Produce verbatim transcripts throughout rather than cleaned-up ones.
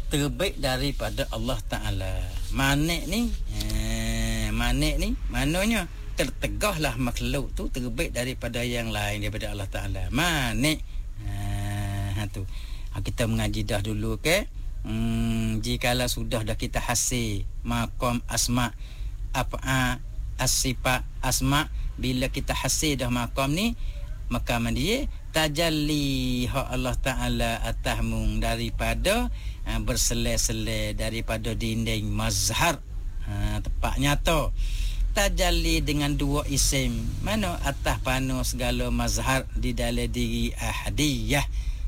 terbaik daripada Allah Ta'ala. Manik ni eh, manik ni maknanya tertegahlah makhluk tu terbaik daripada yang lain daripada Allah Ta'ala. Manik ha, tu ha, kita mengaji dah dulu ke hmm, jikalau sudah dah kita hasil maqam asma apa as-sifat asma, bila kita hasil dah maqam ni maka dia tajalli hak Allah Ta'ala atasmu daripada ha, berselai-selai daripada dinding mazhar ha, tempat nyata. Tajalli dengan dua isim, mana atas panu segala mazhar di dalam diri ahadiyah.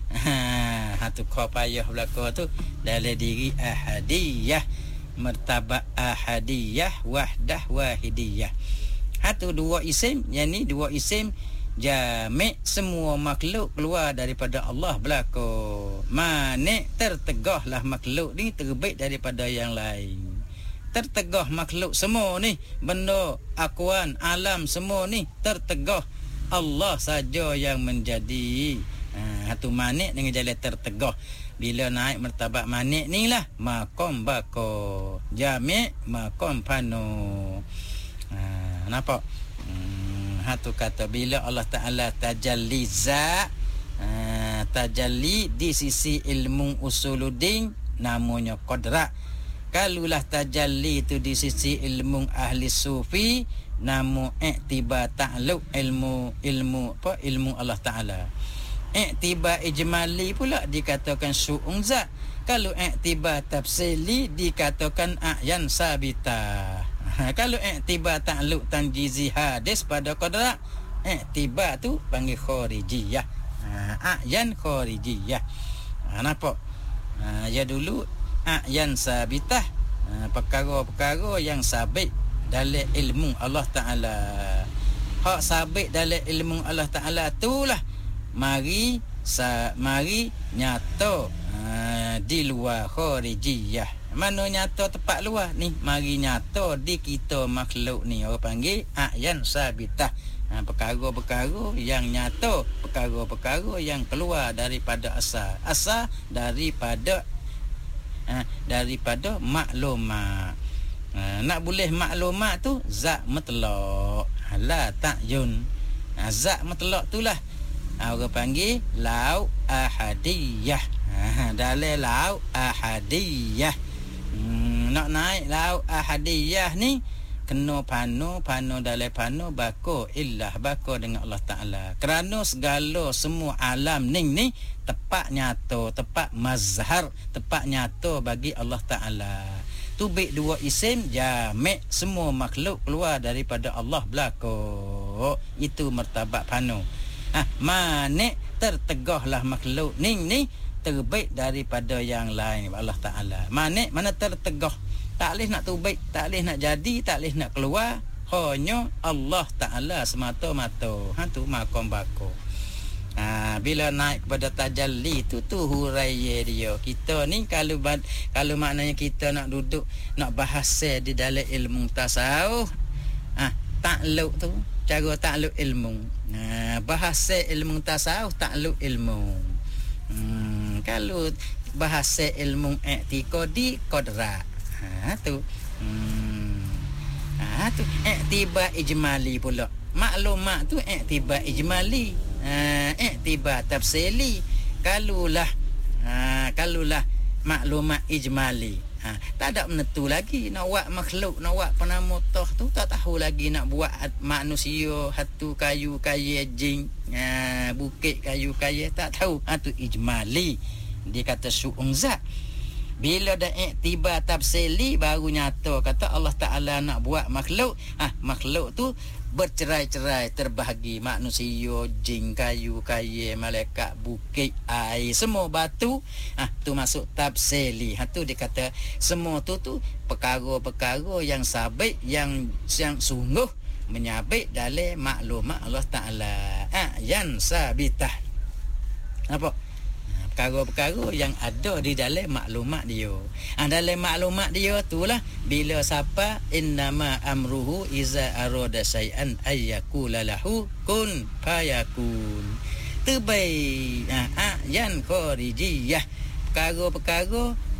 Ha tu kau payah belaka tu dalam diri ahadiyah, martabat ahadiyah, wahdah wahidiyah. Ha tu dua isim, yang ni dua isim jami' semua makhluk keluar daripada Allah belaka. Manik tertegahlah makhluk ni terbaik daripada yang lain. Tertegah makhluk semua ni, benda akuan alam semua ni tertegah, Allah saja yang menjadi ha tu manik dengan jalan tertegah. Bila naik martabat manik ni lah maqam bako jami' maqam panu. Ha nampak hmm, ha tu kata bila Allah Ta'ala tajalli za ha, tajalli di sisi ilmu usuluddin namanya qadrat. Kalulah tajalli tu di sisi ilmu ahli sufi namu i'tibar ta'alluq ilmu ilmu apa ilmu Allah Ta'ala. I'tibar ijmali pula dikatakan syu'un zat. Kalau i'tibar tafsili dikatakan a'yan sabita. Ha, kalau i'tibar ta'alluq tanjizi hadis pada qadrat, i'tibar tu panggil kharijiyah. Ha, a'yan kharijiyah. Ha, nampak? Ha, ya dulu a'yan sabitah, ha, perkara-perkara yang sabit dalam ilmu Allah Ta'ala. Hak sabit dalam ilmu Allah Ta'ala itulah mari sa, mari nyata ha, di luar kharijiyah. Mana nyata tempat luar ni, mari nyata di kita makhluk ni, orang panggil a'yan sabitah. Ha, perkara-perkara yang nyata, perkara-perkara yang keluar daripada asal. Asal daripada Ha, daripada maklumat. Ha, nak boleh maklumat tu zat mutlak, la ta'yun. Ha, zat mutlak tu lah ha, orang panggil lau ahadiyah. Ha, dalam lau ahadiyah hmm, nak naik lau ahadiyah ni kena panu panu dalam panu bako illah bako dengan Allah Ta'ala. Kerana segala semua alam ni ni tepat nyata, tepat mazhar, tepat nyata bagi Allah Ta'ala. Tu baik dua isim jami' semua makhluk keluar daripada Allah belaka. Itu martabat panu. Ha, manik tertegahlah makhluk ni ni terbaik daripada yang lain Allah Ta'ala. Manik mana tertegah, tak boleh nak terbaik, tak boleh nak jadi, tak boleh nak keluar, hanya Allah Ta'ala semata-mata. Ha tu maqam bako. Ha, bila naik kepada tajalli tu tu huraiya dia. Kita ni kalau kalau maknanya kita nak duduk nak bahasa di dalam ilmu tasawuf, ha, takluk tu cara takluk ilmu. Ha, bahasa ilmu tasawuf takluk ilmu. Hmm, kalau bahasa ilmu i'tiqadi qadrat. Ha tu. Hmm. Ha tu i'tibar ijmali pula. Maklumat tu i'tibar ijmali. Ha i'tibar tafsili. Kalulah ha kalulah maklumat ijmali. Ha tak ada menentu lagi nak buat makhluk, nak buat penama toh tu tak tahu lagi nak buat manusia, hatu kayu kaya jin, ha bukit kayu kaya tak tahu. Ha tu ijmali. Dia kata syu'un zat. Bila dah iktibar tafsili baru nyata kata Allah Ta'ala nak buat makhluk. Ah, makhluk tu bercerai-cerai, terbahagi manusia, jin, kayu, kaya, malaikat, bukit, air, semua batu. Ah, tu masuk tafsili. Ha tu dia kata semua tu tu perkara-perkara yang sabit, yang yang sungguh menyabit dalam maklumat Allah Ta'ala. Ah, yang sabitah. Apa? Perkara-perkara yang ada di dalam maklumat dia. Ha, dalam maklumat dia itulah bila siapa innama amruhu iza arada syai'an ayyakula lahu kun fayakun. Terbaik. Ha, ha, yang kharijiyah. Perkara-perkara